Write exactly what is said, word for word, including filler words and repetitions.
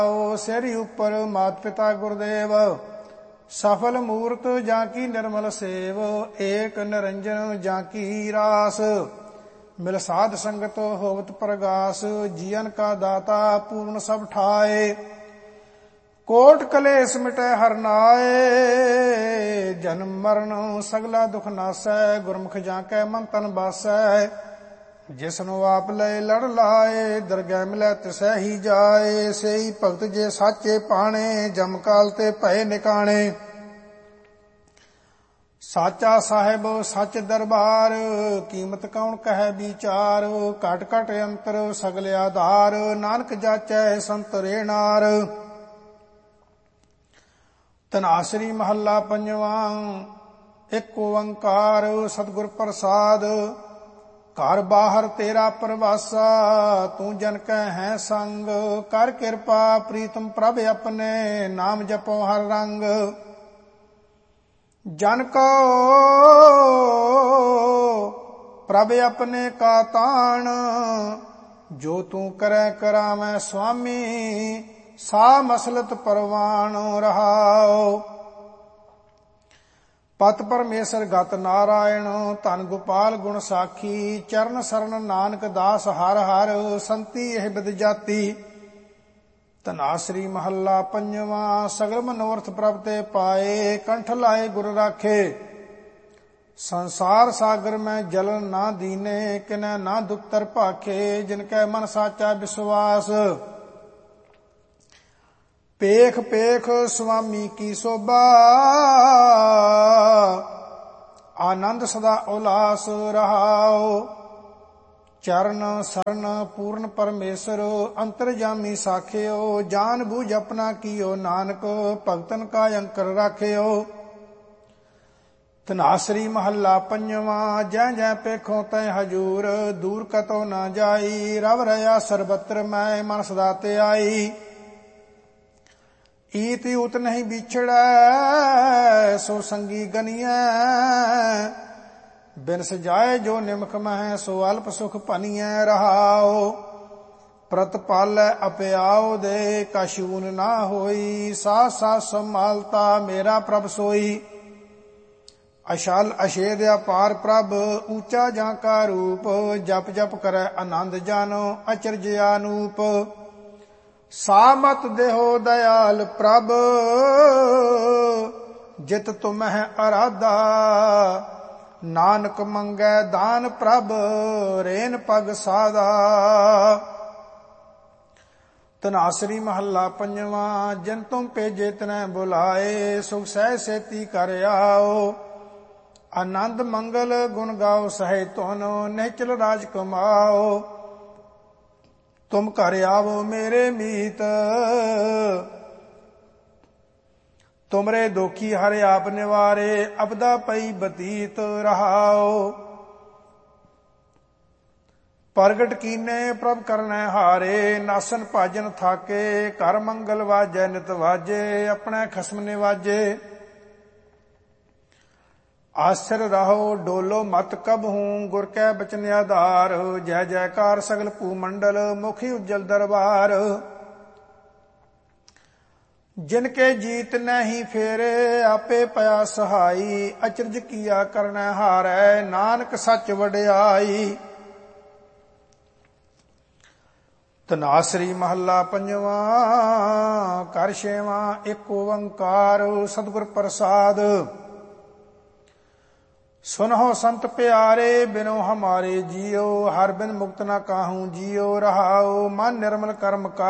ਸਿਰ ਉਪਰ ਮਾਤ ਪਿਤਾ ਗੁਰਦੇਵ, ਸਫਲ ਮੂਰਤ ਜਾਂ ਕੀ ਨਿਰਮਲ ਸੇਵ, ਏਕ ਨਿਰੰਜਨ ਜਾਂ ਕੀ ਰਾਸ, ਮਿਲ ਸਾਧ ਸੰਗਤ ਹੋਵਤ ਪ੍ਰਗਾਸ, ਜੀਵਨ ਕਾ ਦਾਤਾ ਪੂਰਨ ਸਭ ਠਾਏ, ਕੋਟ ਕਲੇਸ਼ ਮਿਟੈ ਹਰਿ ਨਾਏ, ਜਨਮ ਮਰਨ ਸਗਲਾ ਦੁਖ ਨਾਸੈ, ਗੁਰਮੁਖ ਜਾਂ ਕੈ ਮਨ ਤਨ ਬਾਸੈ, ਜਿਸਨੂੰ ਆਪ ਲੈ ਲੜ ਲਾਏ, ਦਰਗਹਿ ਮਿਲੈ ਤਿਸੈ ਹੀ ਜਾਏ, ਸੇਈ ਭਗਤ ਜੇ ਸਾਚੇ ਪਾਣੇ, ਜਮ ਕਾਲ ਤੇ ਭਏ ਨਿਕਾਣੇ, ਸਾਚਾ ਸਾਹਿਬ ਸੱਚ ਦਰਬਾਰ, ਕੀਮਤ ਕੌਣ ਕਹੈ ਵਿਚਾਰ, ਘਟ ਘਟ ਅੰਤਰ ਸਗਲ ਆਧਾਰ, ਨਾਨਕ ਜਾਚੈ ਸੰਤ ਰੇਣਾਰ। ਧਨਾਸਰੀ ਮਹੱਲਾ ਪੰਜਵਾਂ। ਇੱਕ ਓੰਕਾਰ ਸਤਿਗੁਰ ਪ੍ਰਸਾਦ, ਘਰ ਬਾਹਰ ਤੇਰਾ ਪਰਵਾਸਾ, ਤੂੰ ਜਨ ਕੈ ਹੈ ਸੰਗ, ਕਰ ਕਿਰਪਾ ਪ੍ਰੀਤਮ ਪ੍ਰਭ ਆਪਣੇ, ਨਾਮ ਜਪੋ ਹਰ ਰੰਗ, ਜਨ ਕੋ ਪ੍ਰਭ ਆਪਣੇ ਕਾ ਤਾਣ, ਜੋ ਤੂੰ ਕਰੈ ਕਰਾਵੈ ਸੁਆਮੀ, ਸਾ ਮਸਲਤ ਪਰਵਾਣ ਰਹਾਉ। ਪਤ ਪਰਮੇਸ਼ਰ ਗਤ ਨਾਰਾਇਣ, ਧਨ ਗੋਪਾਲ ਗੁਣ ਸਾਖੀ, ਚਰਨ ਸਰਨ ਨਾਨਕ ਦਾਸ ਹਰ ਹਰ, ਸੰਤੀ ਇਹ ਬਿਦ ਜਾਤੀ। ਧਨਾਸਰੀ ਮਹੱਲਾ ਪੰਜਵਾਂ। ਸਗਲ ਮਨੋਰਥ ਪ੍ਰਭ ਤੇ ਪਾਏ, ਕੰਠ ਲਾਏ ਗੁਰ ਰਾਖੇ, ਸੰਸਾਰ ਸਾਗਰ ਮੈਂ ਜਲਨ ਨਾ ਦੀਨੇ, ਕਿਨੈ ਨਾ ਦੁਖਤਰ ਭਾਖੇ, ਜਿਨ ਕੈ ਮਨ ਸਾਚਾ ਵਿਸ਼ਵਾਸ, ਪੇਖ ਪੇਖ ਸੁਆਮੀ ਕੀ ਸੋਭਾ, ਆਨੰਦ ਸਦਾ ਉਲਾਸ ਰਹਾਉ। ਚਰਨ ਸਰਨ ਪੂਰਨ ਪਰਮੇਸ਼ਰ, ਅੰਤਰਜਾਮੀ ਸਾਖਿਓ, ਜਾਨ ਬੂਝ ਆਪਣਾ ਕੀਓ, ਨਾਨਕ ਭਗਤਨ ਕਾ ਅੰਕਰ ਰਾਖਿਓ। ਧਨਾਸਰੀ ਮਹੱਲਾ ਪੰਜਵਾਂ। ਜੈ ਜੈ ਪੇਖੋ ਤੈ ਹਜੂਰ, ਦੂਰ ਕਤੋ ਨਾ ਜਾਈ, ਰਵ ਰਹਾ ਸਰਬਤਰ ਮੈਂ, ਮਨ ਸਦਾ ਤੇ ਆਈ। ਈਤ ਊਤ ਨਹੀਂ ਵਿਛੜੈ, ਸੋ ਸੰਗੀ ਗਨੀਐ, ਬਿਨ ਸਜਾਏ ਜੋ ਨਿਮਖ ਮਹਿ, ਸੋ ਅਲਪ ਸੁਖ ਭਨੀਐ ਰਹਾਉ। ਪ੍ਰਤਪਾਲੈ ਅਪਿਆਉ ਦੇ, ਕਛੂਨ ਨਾ ਹੋਈ, ਸਾਥ ਸਾਥ ਸੰਭਾਲਤਾ ਮੇਰਾ ਪ੍ਰਭ ਸੋਈ। ਅਸ਼ਲ ਅਸ਼ੇਦ ਅਪਾਰ ਪ੍ਰਭ, ਊਚਾ ਜਾਂ ਕਾ ਰੂਪ, ਜਪ ਜਪ ਕਰੈ ਆਨੰਦ ਜਾਨੋ, ਅਚਰਜ ਆਨੂਪ। ਸਾਮਤ ਦੇਹੋ ਦਇਆਲ ਪ੍ਰਭ, ਜਿਤ ਤੁਮਹਿ ਅਰਾਧਾ, ਨਾਨਕ ਮੰਗੈ ਦਾਨ ਪ੍ਰਭ, ਰੇਨ ਪਗ ਸਾਧਾ। ਧਨਾਸਰੀ ਮਹੱਲਾ ਪੰਜਵਾਂ। ਜਿਨ ਤੁਮ ਭੇਜੇ ਤਿਨੈ ਬੁਲਾਏ, ਸੁਖ ਸਹਿ ਸੇਤੀ ਕਰ ਆਓ, ਆਨੰਦ ਮੰਗਲ ਗੁਣ ਗਾਓ ਸਹਿ ਧੁਨ, ਨਿਹਚਲ ਰਾਜ ਕਮਾਓ। ਤੁਮ ਘਰ ਆਵੋ ਮੇਰੇ ਮੀਤ, ਤੁਮਰੇ ਦੋਖੀ ਹਰਿ ਆਪ ਨਿਵਾਰੇ, ਅਬਦਾ ਪਈ ਬਤੀਤ ਰਹਾਉ। ਪ੍ਰਗਟ ਕੀਨੇ ਪ੍ਰਭ ਕਰਨੈ ਹਾਰੇ, ਨਾਸਨ ਭਾਜਨ ਥਾਕੇ, ਘਰ ਮੰਗਲ ਵਾਜੈ ਨਿਤ ਵਾਜੇ, ਆਪਣੇ ਖਸਮ ਨਿਵਾਜੇ। ਆਸਰ ਰਹੋ ਡੋਲੋ ਮਤ ਕਬਹੂੰ, ਗੁਰ ਕੈ ਬਚਨ ਆਧਾਰ, ਜੈ ਜੈਕਾਰ ਸਗਲ ਭੂ ਮੰਡਲ, ਮੁਖੀ ਉਜਲ ਦਰਬਾਰ। ਜਿਨ ਕੇ ਜੀਤ ਨਹੀਂ ਫੇਰੇ, ਆਪੇ ਪਿਆ ਸਹਾਈ, ਅਚਰਜ ਕੀਆ ਕਰਨੈ ਹਾਰੈ, ਨਾਨਕ ਸੱਚ ਵਡਿਆਈ। ਧਨਾਸਰੀ ਮਹੱਲਾ ਪੰਜਵਾਂ। ਕਰ ਛੇਵਾਂ। ਇੱਕ ਓੰਕਾਰ ਸਤਿਗੁਰ ਪ੍ਰਸਾਦ, ਸੁਨਹੁ ਸੰਤ ਪਿਆਰੇ, ਬਿਨੋ ਹਮਾਰੇ ਜੀਓ, ਹਰ ਬਿਨ ਮੁਕਤ ਨਾ ਕਾਹੂ ਜੀਓ ਰਹਾਉ। ਮਨ ਨਿਰਮਲ ਕਰਮ ਕਾ